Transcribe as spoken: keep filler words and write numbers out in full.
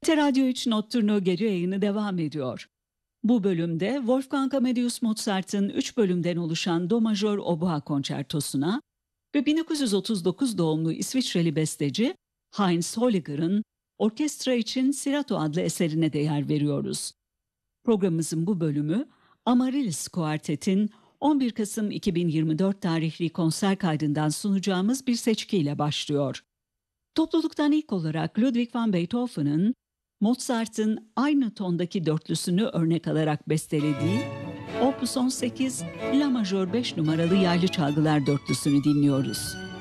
T Radyo üç Notturno gece yayını devam ediyor. Bu bölümde Wolfgang Amadeus Mozart'ın üç bölümden oluşan Do majör obua konçertosuna ve bin dokuz yüz otuz dokuz doğumlu İsviçreli besteci Heinz Holliger'ın orkestra için Serato adlı eserine de yer veriyoruz. Programımızın bu bölümü Amaryllis Kuartet'in on bir Kasım iki bin yirmi dört tarihli konser kaydından sunacağımız bir seçkiyle başlıyor. Topluluktan ilk olarak Ludwig van Beethoven'ın Mozart'ın aynı tondaki dörtlüsünü örnek alarak bestelediği Opus on sekiz La majör beş numaralı yaylı çalgılar dörtlüsünü dinliyoruz.